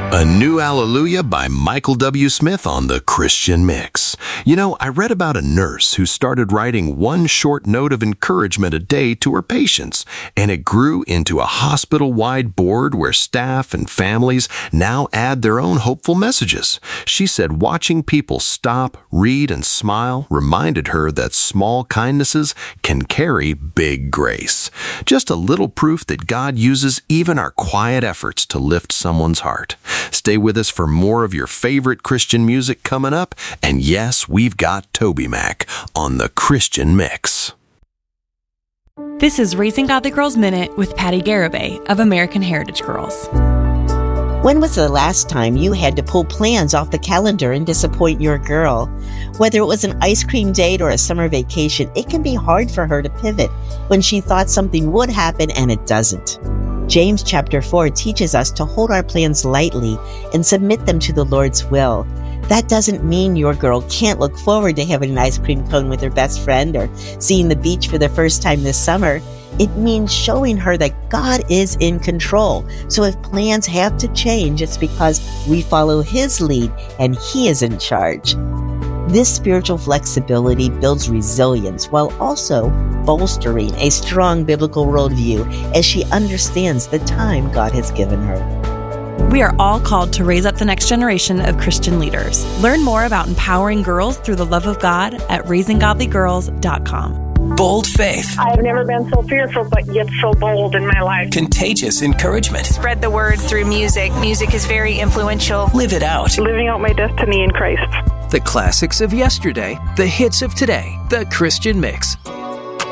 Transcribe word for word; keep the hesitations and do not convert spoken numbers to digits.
A New Alleluia by Michael W. Smith on the Christian Mix. You know, I read about a nurse who started writing one short note of encouragement a day to her patients, and it grew into a hospital-wide board where staff and families now add their own hopeful messages. She said watching people stop, read, and smile reminded her that small kindnesses can carry big grace. Just a little proof that God uses even our quiet efforts to lift someone's heart. Stay with us for more of your favorite Christian music coming up. And yes, we've got Toby Mac on the Christian Mix. This is Raising Godly Girls Minute with Patty Garibay of American Heritage Girls. When was the last time you had to pull plans off the calendar and disappoint your girl? Whether it was an ice cream date or a summer vacation, it can be hard for her to pivot when she thought something would happen and it doesn't. James chapter four teaches us to hold our plans lightly and submit them to the Lord's will. That doesn't mean your girl can't look forward to having an ice cream cone with her best friend or seeing the beach for the first time this summer. It means showing her that God is in control. So if plans have to change, it's because we follow His lead and He is in charge. This spiritual flexibility builds resilience while also bolstering a strong biblical worldview as she understands the time God has given her. We are all called to raise up the next generation of Christian leaders. Learn more about empowering girls through the love of God at raising godly girls dot com. Bold faith. I have never been so fearful, but yet so bold in my life. Contagious encouragement. Spread the word through music. Music is very influential. Live it out. Living out my destiny in Christ. The classics of yesterday, the hits of today, the Christian Mix.